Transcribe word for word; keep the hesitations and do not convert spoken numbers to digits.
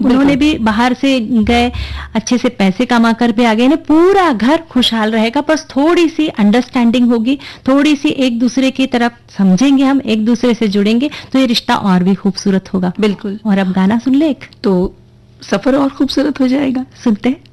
उन्होंने भी बाहर से गए, अच्छे से पैसे कमा कर भी आ गए ना, पूरा घर खुशहाल रहेगा। बस थोड़ी सी अंडरस्टैंडिंग होगी, थोड़ी सी एक दूसरे की तरफ समझेंगे, हम एक दूसरे से जुड़ेंगे तो ये रिश्ता और भी खूबसूरत होगा। बिल्कुल। और अब गाना सुन ले एक, तो सफर और खूबसूरत हो जाएगा। सुनते हैं।